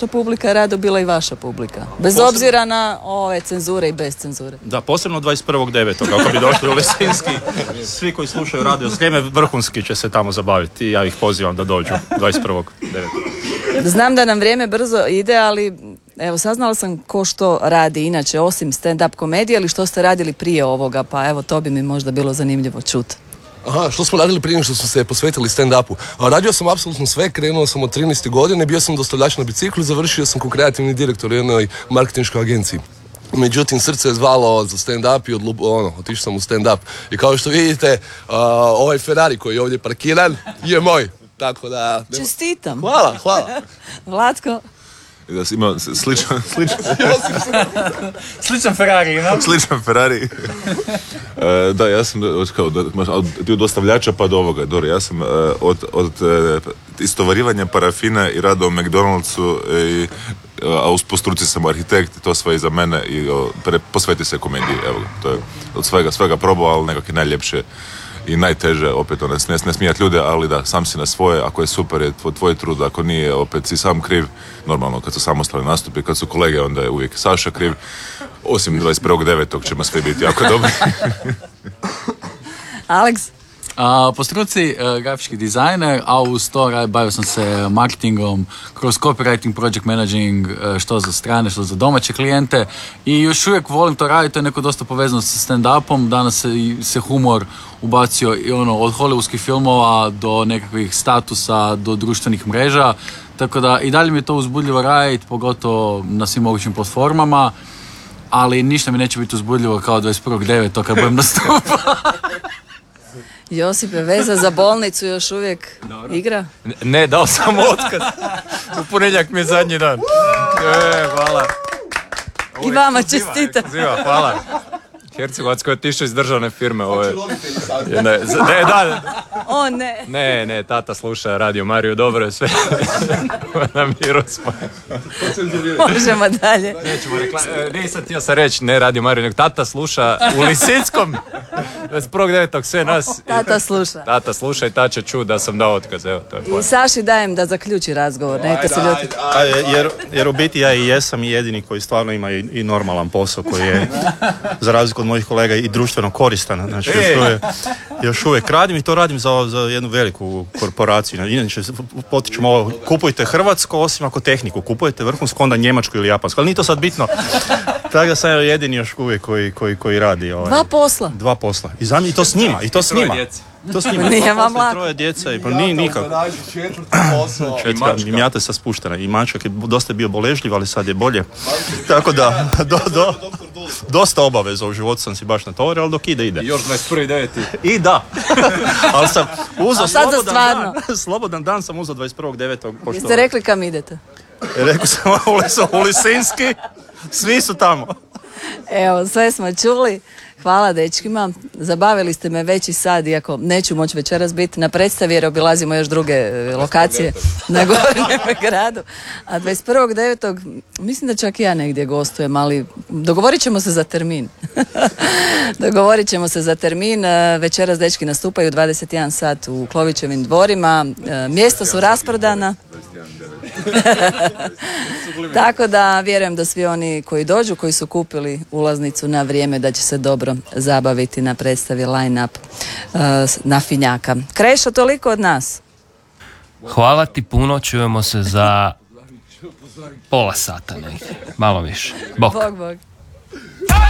naša publika rado bila i vaša publika. Bez obzira na ove cenzure i bez cenzure. Da, posebno 21.9. Kako bi došli u Lisinski, svi koji slušaju Radio Sljeme, vrhunski će se tamo zabaviti i ja ih pozivam da dođu 21.9. Znam da nam vrijeme brzo ide, ali evo, saznala sam ko što radi inače, osim stand-up komedije, ili što ste radili prije ovoga, pa evo, to bi mi možda bilo zanimljivo čuti. Aha, što smo radili prije nego što smo se posvetili stand-upu? Radio sam apsolutno sve, krenuo sam od 13. godine, bio sam dostavljač na biciklu, završio sam kao kreativni direktor u jednoj marketinškoj agenciji. Međutim, srce je zvalo za stand-up i otišao sam u stand-up. I kao što vidite, ovaj Ferrari koji je ovdje parkiran je moj. Tako da... Čestitam. Hvala. Vlatko? Da si imao Sličan Ferrari imam. sličan Ferrari. Da, ja sam od dostavljača pa do ovoga. Dobro, ja sam od istovarivanja parafina i rada u McDonald'su, a po struci sam arhitekt, to sve iza mene i posveti se komediji. Evo, to je od svega probao, ali nekako je najljepše i najteže, opet ne smijati ljude, ali da, sam si na svoje, ako je super je tvoj trud, ako nije, opet si sam kriv. Normalno, kad su samostalni nastupi, kad su kolege, onda je uvijek Saša kriv. Osim 21.9. ćemo sve biti jako dobri. Alex? Po struci grafički dizajner, a uz to bavio sam se marketingom kroz copywriting, project managing, što za strane, što za domaće klijente, i još uvijek volim to raditi, to je neko dosta povezano sa stand-upom. Danas se humor ubacio i od hollywoodskih filmova do nekakvih statusa, do društvenih mreža, tako da i dalje mi je to uzbudljivo raditi, pogotovo na svim mogućim platformama, ali ništa mi neće biti uzbudljivo kao 21.9. kad budem nastupao. Josipe, veza za bolnicu još uvijek igra? Ne, dao sam otkaz. U ponedjeljak mi je zadnji dan. Hvala. I vama čestitam. Hvala. Hercegovac koji je otišao iz državne firme. Ne, tata sluša Radio Mariju, dobro je sve. Na miru smo. Možemo dalje. Nisam htio sam reći ne Radio Mariju, nego tata sluša u Lisinskom. 21.9. sve nas. Tata sluša i tata će čuti da sam dao otkaz. Evo, to je I Saši dajem da zaključi razgovor. Nemojte se ljutiti. Jer u biti ja i jesam jedini koji stvarno ima i normalan posao, koji je, za razliku od mojih kolega, i društveno koristan. Znači, još uvijek radim i to radim za jednu veliku korporaciju. Inače, potičemo ovo, kupujte hrvatsko, osim ako tehniku kupujete vrhunsko, onda njemačku ili japansku. Ali nije to sad bitno. Tako da sam jedini još uvijek koji radi. Dva posla. I to s njima. To s njima. Nije vam lako. Troje djeca i pa nije nikako. I mjata sa spuštena. I mačak je dosta bio boležljiv, ali sad je bolje. Tako da, dosta obaveza u životu sam si baš natovario, ali dok ide. Još 21.9. I da. Ali sam uzeo slobodan dan sam uzeo 21.9. Jeste rekli kam idete? Rekao sam u Lisinski. Svi su tamo. Evo, sve smo čuli. Hvala dečkima. Zabavili ste me već i sad, iako neću moći večeras biti na predstavi jer obilazimo još druge lokacije na Gornjem gradu. A 21.9. mislim da čak i ja negdje gostujem, ali dogovorit ćemo se za termin. Večeras dečki nastupaju u 21 sat u Klovićevim dvorima. Mjesta su rasprodana. Tako da vjerujem da svi oni koji dođu, koji su kupili ulaznicu na vrijeme, da će se dobro zabaviti na predstavi Line Up na Finjaka. Krešo, toliko od nas. Hvala ti puno, čujemo se za pola sata, malo više. Bok. Bog.